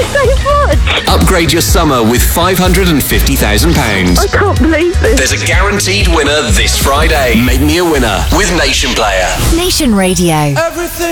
so much. Upgrade your summer with £550,000. I can't believe this. There's a guaranteed winner this Friday. Make me a winner with Nation Player. Nation Radio. Everything